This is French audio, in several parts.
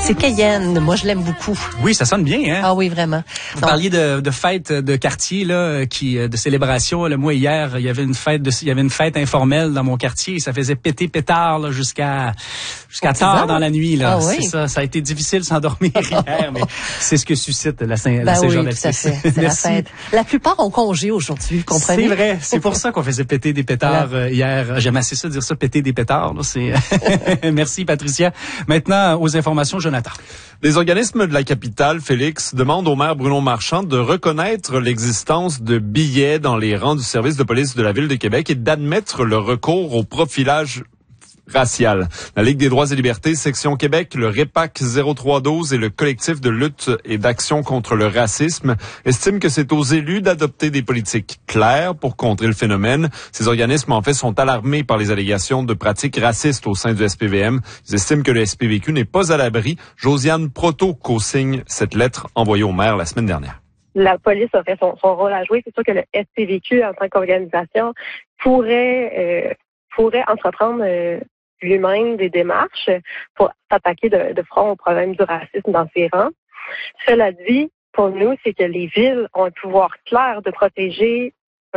C'est Cayenne. Moi, je l'aime beaucoup. Oui, ça sonne bien, hein? Ah oui, vraiment. Vous parliez de fête de quartier, là, de célébration. Là, moi, hier, il y avait une fête informelle dans mon quartier. Ça faisait péter pétard, là, jusqu'à tard dans la nuit, là. Ah, oui. C'est ça. Ça a été difficile de s'endormir hier, mais c'est ce que suscite la Saint-Jean-Baptiste. Oui, tout à fait. C'est la fête. La plupart ont congé aujourd'hui, vous comprenez? C'est vrai. C'est pour ça qu'on faisait péter des pétards hier. J'aime assez ça dire ça, péter des pétards, là. C'est Merci, Patricia. Maintenant, aux informations, Jonathan. Les organismes de la capitale, Félix, demandent au maire Bruno Marchand de reconnaître l'existence de billets dans les rangs du service de police de la Ville de Québec et d'admettre le recours au profilage racial. La Ligue des droits et libertés, section Québec, le REPAC 0312 et le collectif de lutte et d'action contre le racisme estiment que c'est aux élus d'adopter des politiques claires pour contrer le phénomène. Ces organismes, en fait, sont alarmés par les allégations de pratiques racistes au sein du SPVM. Ils estiment que le SPVQ n'est pas à l'abri. Josiane Proto co-signe cette lettre envoyée au maire la semaine dernière. La police aurait son rôle à jouer. C'est sûr que le SPVQ, en tant qu'organisation, pourrait entreprendre lui-même des démarches pour s'attaquer de front au problème du racisme dans ses rangs. Cela dit, pour nous, c'est que les villes ont un pouvoir clair de protéger,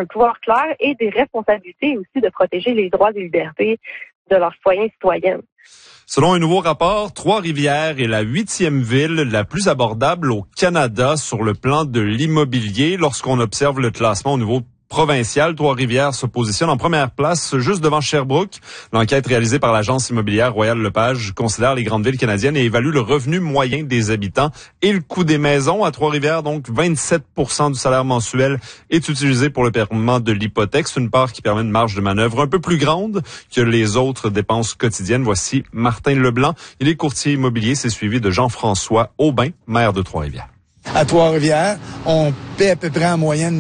et des responsabilités aussi de protéger les droits et libertés de leurs citoyens et citoyennes. Selon un nouveau rapport, Trois-Rivières est la 8e ville la plus abordable au Canada sur le plan de l'immobilier. Lorsqu'on observe le classement au niveau provincial, Trois-Rivières se positionne en première place, juste devant Sherbrooke. L'enquête réalisée par l'agence immobilière Royal-Lepage considère les grandes villes canadiennes et évalue le revenu moyen des habitants et le coût des maisons. À Trois-Rivières, donc, 27% du salaire mensuel est utilisé pour le paiement de l'hypothèque. C'est une part qui permet une marge de manœuvre un peu plus grande que les autres dépenses quotidiennes. Voici Martin Leblanc. Il est courtier immobilier. C'est suivi de Jean-François Aubin, maire de Trois-Rivières. À Trois-Rivières, on paie à peu près en moyenne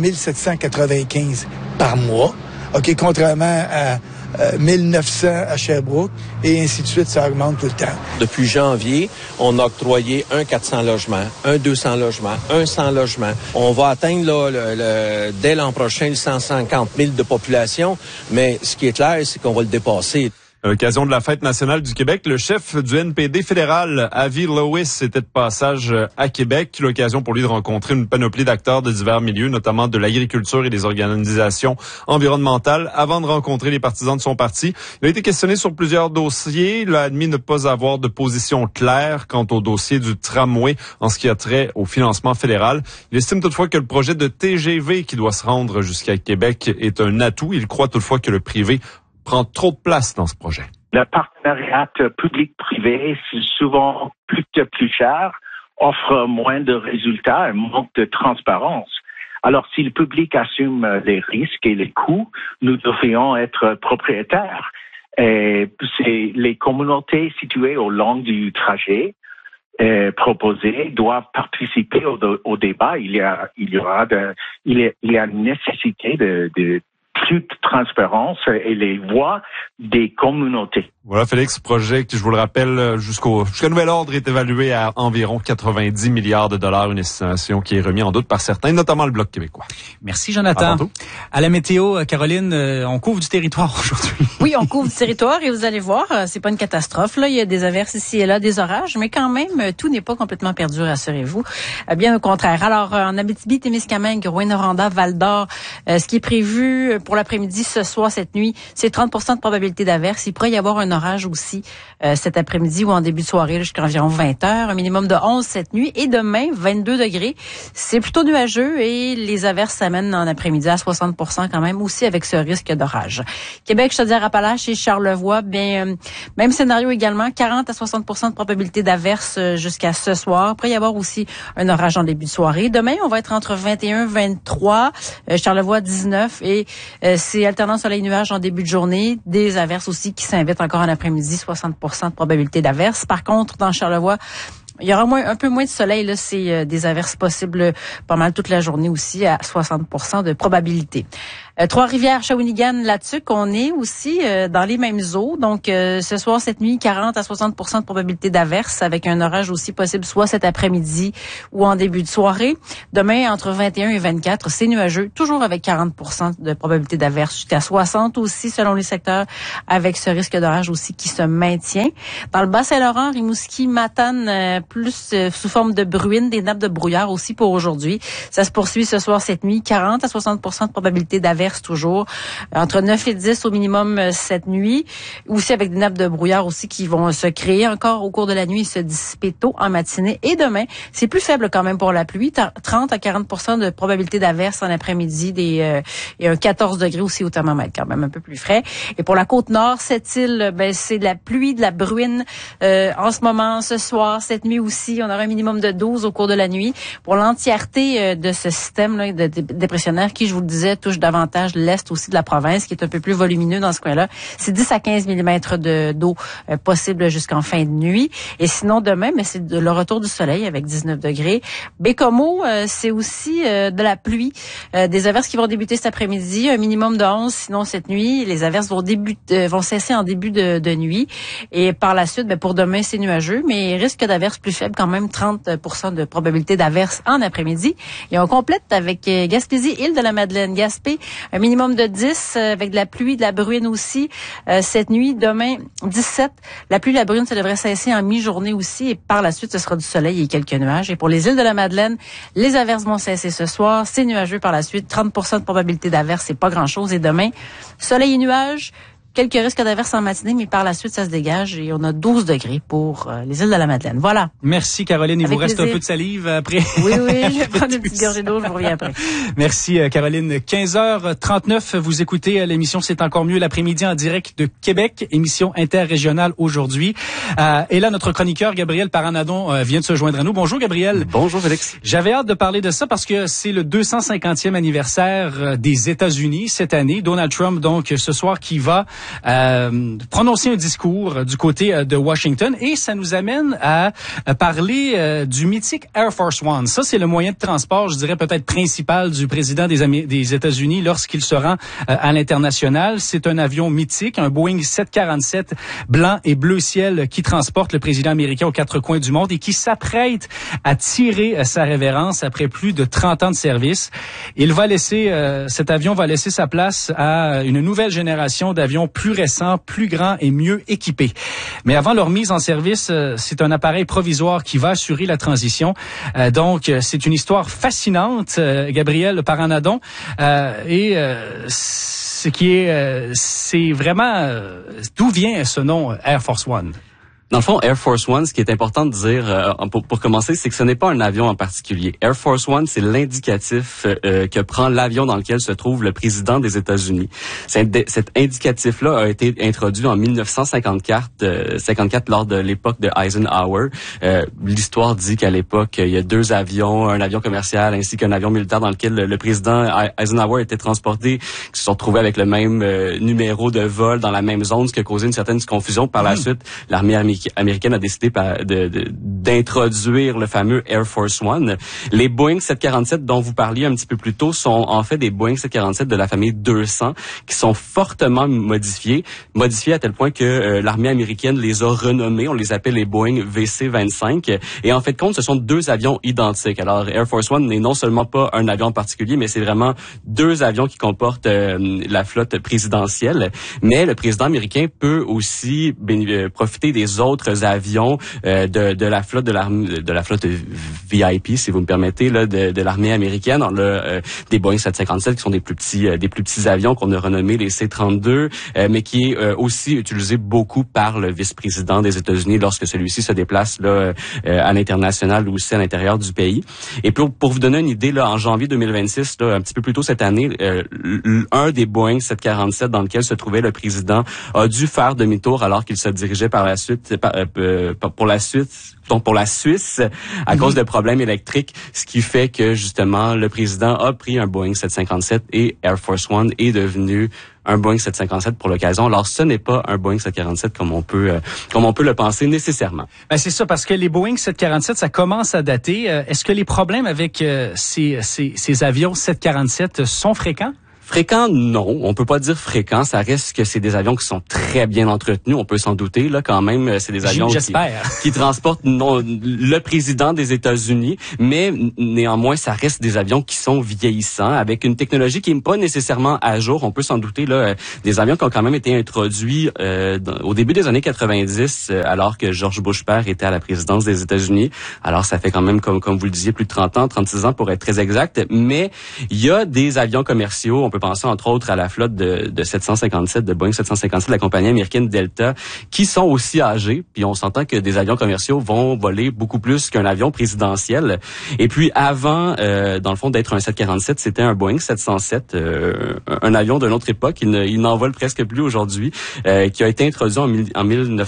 1795 par mois. OK, contrairement à 1900 à Sherbrooke, et ainsi de suite, ça augmente tout le temps. Depuis janvier, on a octroyé un 400 logements, un 200 logements, un 100 logements. On va atteindre là, dès l'an prochain le 150 000 de population, mais ce qui est clair, c'est qu'on va le dépasser. À l'occasion de la Fête nationale du Québec, le chef du NPD fédéral, Avi Lewis, était de passage à Québec. L'occasion pour lui de rencontrer une panoplie d'acteurs de divers milieux, notamment de l'agriculture et des organisations environnementales, avant de rencontrer les partisans de son parti. Il a été questionné sur plusieurs dossiers. Il a admis ne pas avoir de position claire quant au dossier du tramway en ce qui a trait au financement fédéral. Il estime toutefois que le projet de TGV qui doit se rendre jusqu'à Québec est un atout. Il croit toutefois que le privé prend trop de place dans ce projet. Le partenariat public-privé, c'est souvent plus cher, offre moins de résultats et manque de transparence. Alors, si le public assume les risques et les coûts, nous devrions être propriétaires. Et c'est les communautés situées au long du trajet proposées doivent participer au débat. Il y a une nécessité de plus de transparence et les voix des communautés. Voilà, Félix, projet qui, je vous le rappelle, jusqu'à nouvel ordre est évalué à environ 90 milliards de dollars, une estimation qui est remise en doute par certains, notamment le Bloc québécois. Merci, Jonathan. À la météo, Caroline, on couvre du territoire aujourd'hui. Oui, on couvre du territoire et vous allez voir, c'est pas une catastrophe, là. Il y a des averses ici et là, des orages, mais quand même, tout n'est pas complètement perdu, rassurez-vous. Bien au contraire. Alors, en Abitibi-Témiscamingue, Rouyn-Noranda, Val-d'Or, ce qui est prévu pour l'après-midi, ce soir, cette nuit, c'est 30% de probabilité d'averse. Il pourrait y avoir un orage aussi cet après-midi ou en début de soirée jusqu'à environ 20 heures. Un minimum de 11 cette nuit. Et demain, 22 degrés. C'est plutôt nuageux et les averses s'amènent en après-midi à 60% quand même, aussi avec ce risque d'orage. Québec, Chaudière-Appalaches et Charlevoix, bien, même scénario également, 40 à 60% de probabilité d'averse jusqu'à ce soir. Il pourrait y avoir aussi un orage en début de soirée. Demain, on va être entre 21, 23, Charlevoix 19 et c'est alternant soleil-nuage en début de journée. Des averses aussi qui s'invitent encore en après-midi, 60% de probabilité d'averse. Par contre, dans Charlevoix, il y aura un peu moins de soleil. Là, c'est des averses possibles pas mal toute la journée aussi à 60% de probabilité. Trois-Rivières, Shawinigan, Là-Tuc, on est aussi dans les mêmes eaux. Donc, ce soir, cette nuit, 40 à 60% de probabilité d'averse avec un orage aussi possible soit cet après-midi ou en début de soirée. Demain, entre 21 et 24, c'est nuageux, toujours avec 40% de probabilité d'averse, jusqu'à 60 aussi selon les secteurs, avec ce risque d'orage aussi qui se maintient. Dans le Bas-Saint-Laurent, Rimouski, Matane, plus sous forme de bruine, des nappes de brouillard aussi pour aujourd'hui. Ça se poursuit ce soir, cette nuit, 40 à 60% de probabilité d'averse toujours, entre 9 et 10 au minimum cette nuit, aussi avec des nappes de brouillard aussi qui vont se créer encore au cours de la nuit et se dissiper tôt en matinée. Et demain, c'est plus faible quand même pour la pluie, 30 à 40% de probabilité d'averse en après-midi, et un 14 degrés aussi au thermomètre, quand même un peu plus frais. Et pour la Côte-Nord, cette île, c'est de la pluie, de la bruine en ce moment, ce soir, cette nuit aussi. On aura un minimum de 12 au cours de la nuit. Pour l'entièreté de ce système-là de dépressionnaire qui, je vous le disais, touche davantage l'est aussi de la province, qui est un peu plus volumineux dans ce coin-là. C'est 10 à 15 mm d'eau possible jusqu'en fin de nuit. Et sinon, demain, mais c'est le retour du soleil avec 19 degrés. Bécomo, c'est aussi de la pluie. Des averses qui vont débuter cet après-midi, un minimum de 11, sinon cette nuit. Les averses vont cesser en début de nuit. Et par la suite, pour demain, c'est nuageux, mais risque d'averses plus faible, quand même 30% de probabilité d'averses en après-midi. Et on complète avec Gaspésie, Île-de-la-Madeleine, Gaspé, un minimum de 10 avec de la pluie, de la bruine aussi. Cette nuit, demain, 17. La pluie, la bruine, ça devrait cesser en mi-journée aussi. Et par la suite, ce sera du soleil et quelques nuages. Et pour les îles de la Madeleine, les averses vont cesser ce soir. C'est nuageux par la suite. 30% de probabilité d'averse, c'est pas grand-chose. Et demain, soleil et nuages. Quelques risques d'averse en matinée, mais par la suite, ça se dégage et on a 12 degrés pour les îles de la Madeleine. Voilà. Merci, Caroline. Il vous reste un peu de salive après. Oui, je vais prendre une petite gorgée d'eau, je vous reviens après. Merci, Caroline. 15h39, vous écoutez l'émission C'est encore mieux l'après-midi en direct de Québec, émission interrégionale aujourd'hui. Et là, notre chroniqueur, Gabriel Paranadon, vient de se joindre à nous. Bonjour, Gabriel. Bonjour, Félix. J'avais hâte de parler de ça parce que c'est le 250e anniversaire des États-Unis cette année. Donald Trump, donc, ce soir, qui va prononcer un discours du côté de Washington et ça nous amène à parler du mythique Air Force One. Ça, c'est le moyen de transport, je dirais peut-être principal du président des États-Unis lorsqu'il se rend à l'international. C'est un avion mythique, un Boeing 747 blanc et bleu ciel qui transporte le président américain aux quatre coins du monde et qui s'apprête à tirer sa révérence après plus de 30 ans de service. Cet avion va laisser sa place à une nouvelle génération d'avions plus récents, plus grands et mieux équipés. Mais avant leur mise en service, c'est un appareil provisoire qui va assurer la transition. Donc, c'est une histoire fascinante, Gabriel Paranadon. C'est vraiment d'où vient ce nom Air Force One? Dans le fond, Air Force One, ce qui est important de dire pour commencer, c'est que ce n'est pas un avion en particulier. Air Force One, c'est l'indicatif que prend l'avion dans lequel se trouve le président des États-Unis. Cet indicatif-là a été introduit en 1954 lors de l'époque de Eisenhower. L'histoire dit qu'à l'époque, il y a deux avions, un avion commercial ainsi qu'un avion militaire dans lequel le président Eisenhower était transporté, qui se sont retrouvés avec le même numéro de vol dans la même zone, ce qui a causé une certaine confusion. Par la suite, l'armée américaine a décidé d'introduire le fameux Air Force One. Les Boeing 747 dont vous parliez un petit peu plus tôt sont en fait des Boeing 747 de la famille 200 qui sont fortement modifiés à tel point que l'armée américaine les a renommés. On les appelle les Boeing VC-25. Et en fait de compte, ce sont deux avions identiques. Alors Air Force One n'est non seulement pas un avion en particulier, mais c'est vraiment deux avions qui comportent la flotte présidentielle. Mais le président américain peut aussi profiter des autres avions de la flotte de la flotte VIP, si vous me permettez, là, de l'armée américaine. On a des Boeing 757 qui sont des plus petits avions qu'on a renommés les C-32, mais qui est aussi utilisé beaucoup par le vice-président des États-Unis lorsque celui-ci se déplace là à l'international ou aussi à l'intérieur du pays. Et pour vous donner une idée, là, en janvier 2026, là, un petit peu plus tôt cette année, un des Boeing 747 dans lequel se trouvait le président a dû faire demi-tour alors qu'il se dirigeait par la suite pour la Suisse à cause de problèmes électriques, ce qui fait que justement le président a pris un Boeing 757 et Air Force One est devenu un Boeing 757 pour l'occasion. Alors ce n'est pas un Boeing 747 comme on peut le penser nécessairement. Ben c'est ça, parce que les Boeing 747 ça commence à dater. Est-ce que les problèmes avec ces avions 747 sont fréquents? Fréquent, non. On peut pas dire fréquent. Ça reste que c'est des avions qui sont très bien entretenus. On peut s'en douter, là, quand même. C'est des avions qui transportent le président des États-Unis. Mais néanmoins, ça reste des avions qui sont vieillissants, avec une technologie qui n'est pas nécessairement à jour. On peut s'en douter, là. Des avions qui ont quand même été introduits au début des années 90, alors que George Bush père était à la présidence des États-Unis. Alors, ça fait quand même, comme vous le disiez, plus de 30 ans, 36 ans pour être très exact. Mais il y a des avions commerciaux. On peut penser entre autres à la flotte de 757, de Boeing 757, la compagnie américaine Delta, qui sont aussi âgés. Puis on s'entend que des avions commerciaux vont voler beaucoup plus qu'un avion présidentiel. Et puis avant, dans le fond, d'être un 747, c'était un Boeing 707, un avion d'une autre époque. Il n'en vole presque plus aujourd'hui, qui a été introduit en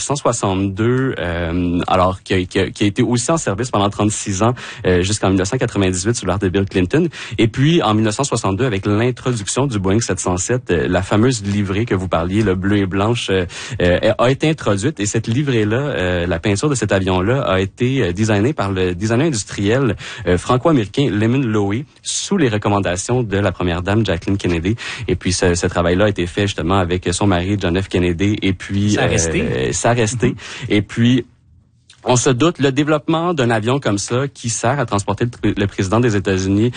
1962, alors qui a été aussi en service pendant 36 ans, jusqu'en 1998 sous l'ère de Bill Clinton. Et puis en 1962, avec l'introduction du Boeing 707, la fameuse livrée que vous parliez, le bleu et blanche, a été introduite. Et cette livrée-là, la peinture de cet avion-là, a été designée par le designer industriel franco-américain Lyman Loewy sous les recommandations de la première dame Jacqueline Kennedy. Et puis ce travail-là a été fait justement avec son mari John F. Kennedy. Et puis ça a resté. Et puis on se doute, le développement d'un avion comme ça qui sert à transporter le président des États-Unis,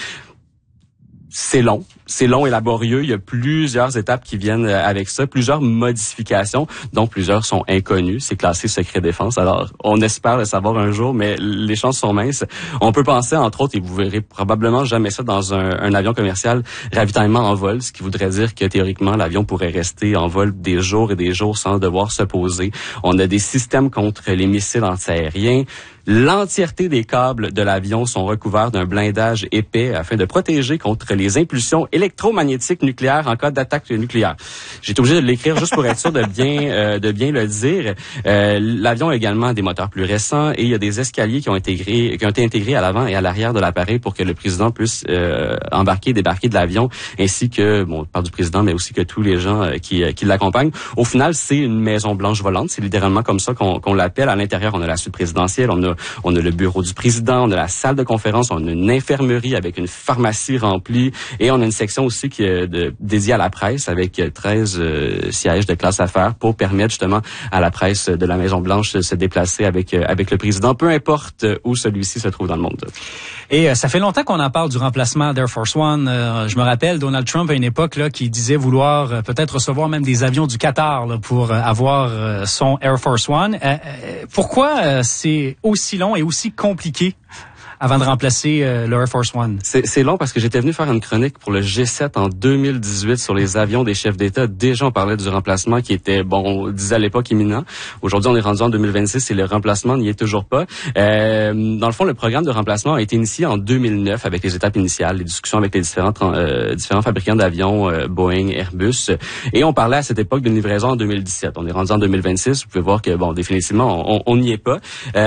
c'est long et laborieux. Il y a plusieurs étapes qui viennent avec ça, plusieurs modifications, dont plusieurs sont inconnues. C'est classé secret défense. Alors, on espère le savoir un jour, mais les chances sont minces. On peut penser, entre autres, et vous verrez probablement jamais ça dans un avion commercial, ravitaillement en vol, ce qui voudrait dire que théoriquement, l'avion pourrait rester en vol des jours et des jours sans devoir se poser. On a des systèmes contre les missiles antiaériens. L'entièreté des câbles de l'avion sont recouverts d'un blindage épais afin de protéger contre les impulsions électromagnétiques nucléaires en cas d'attaque nucléaire. J'ai été obligé de l'écrire juste pour être sûr de bien le dire. L'avion a également des moteurs plus récents et il y a des escaliers qui ont été intégrés à l'avant et à l'arrière de l'appareil pour que le président puisse débarquer de l'avion, ainsi que, bon, on parle du président, mais aussi que tous les gens qui l'accompagnent. Au final, c'est une Maison Blanche volante. C'est littéralement comme ça qu'on l'appelle. À l'intérieur, on a la suite présidentielle, on a le bureau du président, on a la salle de conférence, on a une infirmerie avec une pharmacie remplie et on a une section aussi qui est dédiée à la presse avec 13 sièges de classe affaires pour permettre justement à la presse de la Maison-Blanche de se déplacer avec le président, peu importe où celui-ci se trouve dans le monde. Et ça fait longtemps qu'on en parle du remplacement d'Air Force One. Je me rappelle Donald Trump à une époque là qui disait vouloir peut-être recevoir même des avions du Qatar là, pour avoir son Air Force One. Pourquoi c'est aussi long et aussi compliqué avant de remplacer le Air Force One? C'est long parce que j'étais venu faire une chronique pour le G7 en 2018 sur les avions des chefs d'État. Déjà, on parlait du remplacement qui était, on disait à l'époque imminent. Aujourd'hui, on est rendu en 2026 et le remplacement n'y est toujours pas. Dans le fond, le programme de remplacement a été initié en 2009 avec les étapes initiales, les discussions avec les différents fabricants d'avions, Boeing, Airbus. Et on parlait à cette époque d'une livraison en 2017. On est rendu en 2026. Vous pouvez voir que, définitivement, on n'y est pas.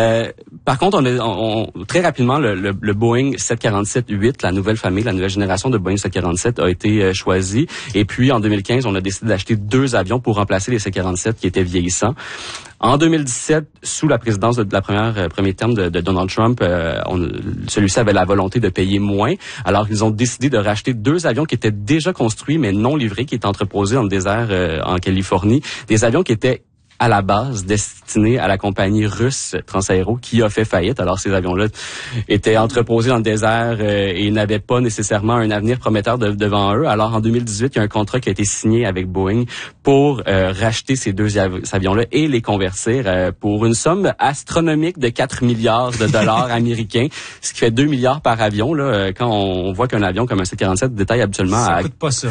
Par contre, très rapidement, le Boeing 747-8, la nouvelle famille, la nouvelle génération de Boeing 747 a été choisie. Et puis, en 2015, on a décidé d'acheter 2 avions pour remplacer les 747 qui étaient vieillissants. En 2017, sous la présidence de la premier terme de Donald Trump, celui-ci avait la volonté de payer moins. Alors, ils ont décidé de racheter 2 avions qui étaient déjà construits, mais non livrés, qui étaient entreposés dans le désert en Californie. Des avions qui étaient à la base destiné à la compagnie russe Transaero qui a fait faillite. Alors, ces avions-là étaient entreposés dans le désert et n'avaient pas nécessairement un avenir prometteur devant eux. Alors, en 2018, il y a un contrat qui a été signé avec Boeing pour racheter ces 2 avions-là et les convertir pour une somme astronomique de 4 milliards de dollars américains, ce qui fait 2 milliards par avion. Là, quand on voit qu'un avion comme un 747 détaille habituellement ça coûte pas ça.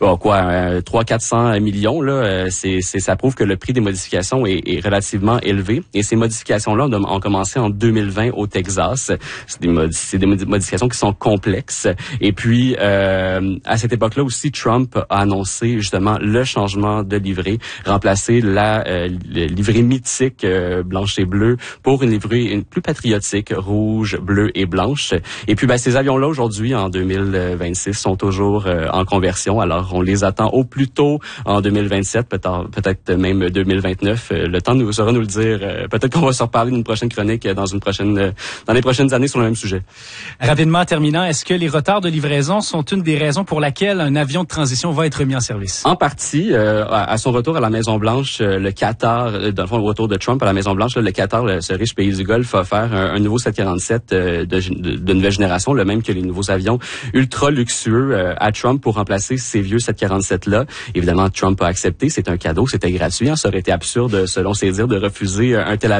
300-400 millions, là, ça prouve que le prix des modifications est relativement élevé. Et ces modifications-là ont commencé en 2020 au Texas. C'est des modifications qui sont complexes. Et puis, à cette époque-là aussi, Trump a annoncé justement le changement de livrée, remplacer la livrée mythique blanche et bleue pour une livrée plus patriotique, rouge, bleue et blanche. Et puis, ces avions-là, aujourd'hui, en 2026, sont toujours en conversion. Alors, on les attend au plus tôt en 2027, peut-être même 2029. neuf. Le temps nous saura nous le dire. Peut-être qu'on va se reparler d'une prochaine chronique dans les prochaines années sur le même sujet. Rapidement, en terminant, est-ce que les retards de livraison sont une des raisons pour laquelle un avion de transition va être mis en service? En partie, à son retour à la Maison-Blanche, le Qatar, dans le fond, au retour de Trump à la Maison-Blanche, le Qatar, ce riche pays du Golfe, a offert un nouveau 747 de nouvelle génération, le même que les nouveaux avions ultra luxueux à Trump pour remplacer ces vieux 747-là. Évidemment, Trump a accepté. C'est un cadeau, c'était gratuit. Ça aurait été absurde, selon ses dires, de refuser un tel